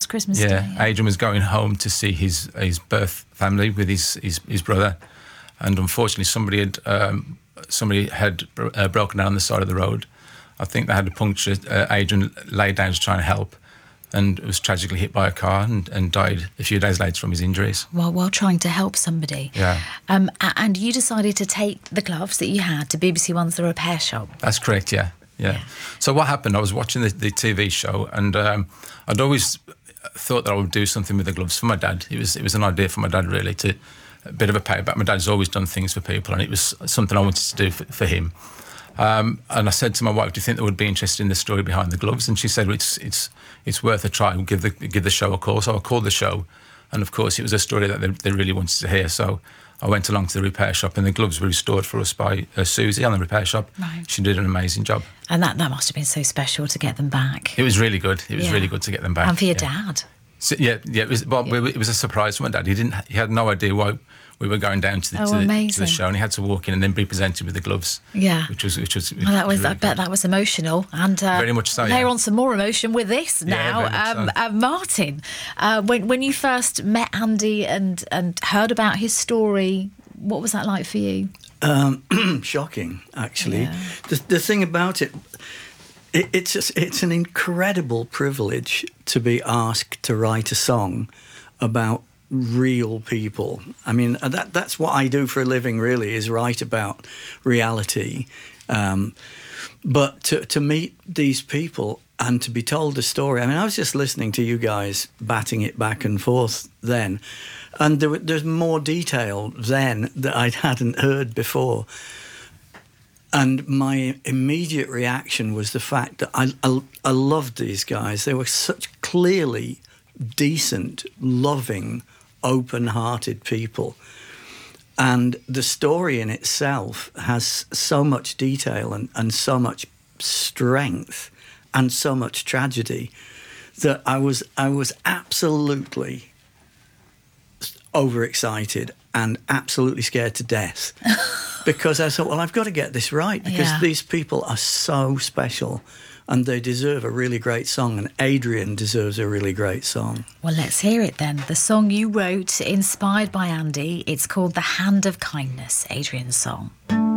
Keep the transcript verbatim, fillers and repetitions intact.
last Christmas Yeah, Day. Yeah, Adrian was going home to see his his birth family with his his, his brother, and unfortunately somebody had um, somebody had uh, broken down on the side of the road. I think they had a puncture. Uh, Adrian laid down to try and help, and was tragically hit by a car and, and died a few days later from his injuries. While while trying to help somebody. Yeah. Um, a- and you decided to take the gloves that you had to B B C One's The Repair Shop. That's correct, yeah. Yeah. yeah. So what happened, I was watching the, the T V show, and um, I'd always thought that I would do something with the gloves for my dad. It was it was an idea for my dad, really, to a bit of a payback. My dad's always done things for people, and it was something I wanted to do for, for him. Um, and I said to my wife, "Do you think they would be interested in the story behind the gloves?" And she said, well, "It's it's it's worth a try. We'll give the give the show a call." So I called the show, and of course, it was a story that they, they really wanted to hear. So I went along to the repair shop, and the gloves were restored for us by uh, Susie on the repair shop. Right. She did an amazing job. And that, that must have been so special to get them back. It was really good. It was Yeah. really good to get them back. And for your yeah. dad. So, yeah, yeah. It was, well, Yeah. it was a surprise for my dad. He didn't. He had no idea why we were going down to the, Oh, to, the to amazing. the show, and he had to walk in and then be presented with the gloves. Yeah. which was which was. Which Well, that was, was really I bet good. that was emotional. And uh, Very much so, layer yeah. on some more emotion with this Yeah, now. very much um, so. uh, Martin, uh, when, when you first met Andy and, and heard about his story, what was that like for you? Um, shocking, actually. Yeah. The, the thing about it, it it's just, it's an incredible privilege to be asked to write a song about real people. I mean, that that's what I do for a living, really, is write about reality. Um, but to, to meet these people and to be told a story. I mean, I was just listening to you guys batting it back and forth then, and there, there's more detail then that I hadn't heard before. And my immediate reaction was the fact that I, I, I loved these guys. They were such clearly decent, loving, open-hearted people. And the story in itself has so much detail and, and so much strength and so much tragedy that I was I was absolutely overexcited and absolutely scared to death. Because I thought, well, I've got to get this right, because Yeah. these people are so special and they deserve a really great song, and Adrian deserves a really great song. Well, let's hear it then. The song you wrote, inspired by Andy, it's called The Hand of Kindness, Adrian's song.